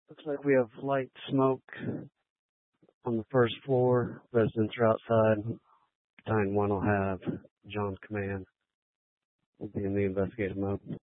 Looks like we have light smoke on the first floor. Residents are outside. Battalion 1 will have John's command. We'll be in the investigative mode.